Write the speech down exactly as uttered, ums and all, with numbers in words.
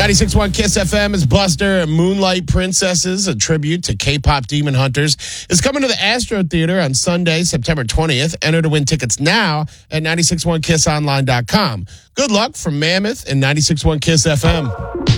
ninety-six point one Kiss F M is Buster and Moonlight Princesses, a tribute to K-pop Demon Hunters, is coming to the Astro Theater on Sunday, September twentieth. Enter to win tickets now at nine six one kiss online dot com. Good luck from Mammoth and ninety-six point one Kiss F M.